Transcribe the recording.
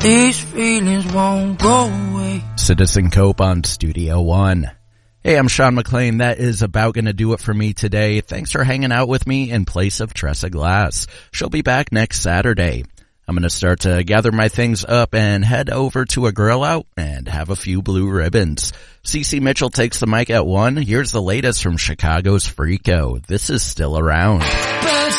These feelings won't go away. Citizen Cope on Studio One. Hey, I'm Sean McLean. That is about going to do it for me today. Thanks for hanging out with me in place of Tressa Glass. She'll be back next Saturday. I'm going to start to gather my things up and head over to a grill out and have a few blue ribbons. CeCe Mitchell takes the mic at 1. Here's the latest from Chicago's Freako. This is Still Around.